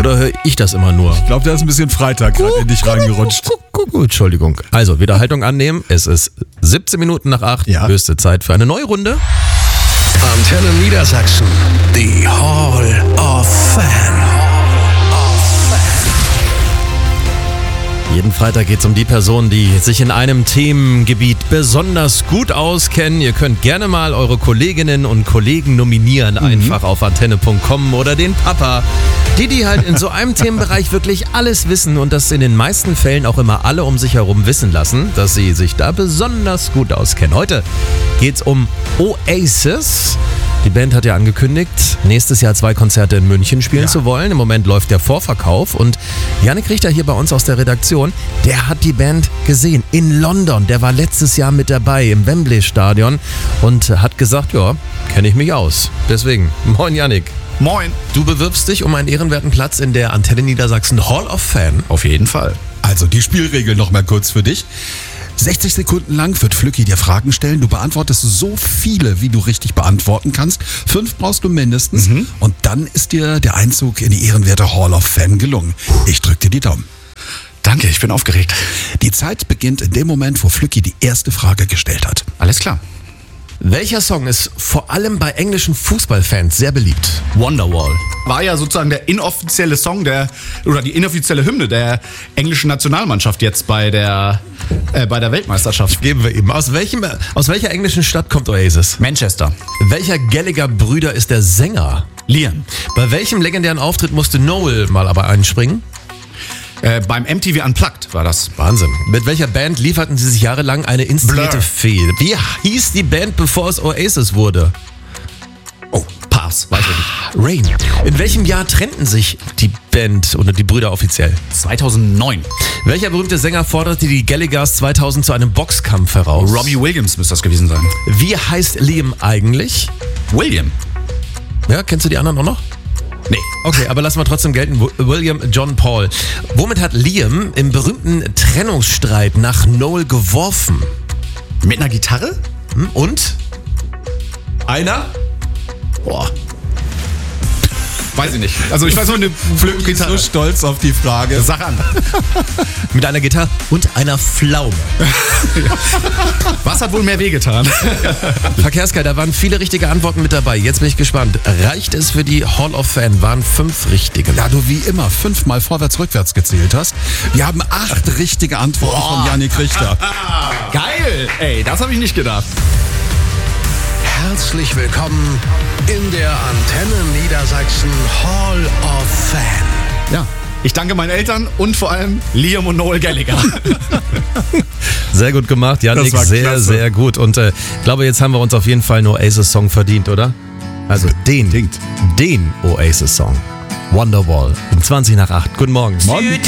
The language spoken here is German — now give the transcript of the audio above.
Oder höre ich das immer nur? Ich glaube, da ist ein bisschen Freitag gerade in dich reingerutscht. Entschuldigung. Also, wieder Haltung annehmen. Es ist 17 Minuten nach 8. Ja. Höchste Zeit für eine neue Runde. Antenne Niedersachsen. Die Hall of Fan. Jeden Freitag geht es um die Personen, die sich in einem Themengebiet besonders gut auskennen. Ihr könnt gerne mal eure Kolleginnen und Kollegen nominieren, einfach auf antenne.com oder den Papa. Die halt in so einem Themenbereich wirklich alles wissen und das in den meisten Fällen auch immer alle um sich herum wissen lassen, dass sie sich da besonders gut auskennen. Heute geht es um Oasis. Die Band hat ja angekündigt, nächstes Jahr 2 Konzerte in München spielen zu wollen. Im Moment läuft der Vorverkauf und Jannik Richter hier bei uns aus der Redaktion, der hat die Band gesehen in London. Der war letztes Jahr mit dabei im Wembley-Stadion und hat gesagt, ja, kenne ich mich aus. Deswegen, moin Jannik. Moin. Du bewirbst dich um einen ehrenwerten Platz in der Antenne Niedersachsen Hall of Fan. Auf jeden Fall. Also die Spielregel noch mal kurz für dich. 60 Sekunden lang wird Flücki dir Fragen stellen. Du beantwortest so viele, wie du richtig beantworten kannst. 5 brauchst du mindestens. Und dann ist dir der Einzug in die ehrenwerte Hall of Fame gelungen. Ich drück dir die Daumen. Danke, ich bin aufgeregt. Die Zeit beginnt in dem Moment, wo Flücki die erste Frage gestellt hat. Alles klar. Welcher Song ist vor allem bei englischen Fußballfans sehr beliebt? Wonderwall. War ja sozusagen der inoffizielle Song oder die inoffizielle Hymne der englischen Nationalmannschaft jetzt bei der Weltmeisterschaft. Geben wir ihm. Aus welcher englischen Stadt kommt Oasis? Manchester. Welcher Gallagher-Brüder ist der Sänger? Liam. Bei welchem legendären Auftritt musste Noel mal aber einspringen? Beim MTV Unplugged war das. Wahnsinn. Mit welcher Band lieferten sie sich jahrelang eine inszenierte Blur. Fee? Wie hieß die Band, bevor es Oasis wurde? Oh, Pass, weiß ich nicht. Rain. In welchem Jahr trennten sich die Band oder die Brüder offiziell? 2009. Welcher berühmte Sänger forderte die Gallaghers 2000 zu einem Boxkampf heraus? Robbie Williams müsste das gewesen sein. Wie heißt Liam eigentlich? William. Ja, kennst du die anderen auch noch? Nee. Okay, aber lassen wir trotzdem gelten. William John Paul. Womit hat Liam im berühmten Trennungsstreit nach Noel geworfen? Mit einer Gitarre? Und? Einer? Boah. Weiß ich nicht. Also ich weiß nur eine So stolz auf die Frage. Sag an. Mit einer Gitarre und einer Pflaume. Was hat wohl mehr wehgetan? Verkehrsguide, da waren viele richtige Antworten mit dabei. Jetzt bin ich gespannt. Reicht es für die Hall of Fame? Waren 5 richtige. Da du wie immer 5-mal vorwärts-rückwärts gezählt hast. Wir haben 8 richtige Antworten von Jannik Richter. Geil. Ey, das habe ich nicht gedacht. Herzlich willkommen in der Antenne Niedersachsen Hall of Fan. Ja. Ich danke meinen Eltern und vor allem Liam und Noel Gallagher. Sehr gut gemacht, Jannik. Das war Sehr, klasse. sehr gut. Und ich glaube, jetzt haben wir uns auf jeden Fall einen Oasis-Song verdient, oder? Also den Oasis-Song. Wonderwall. Um 20 nach 8. Guten Morgen. Morgen.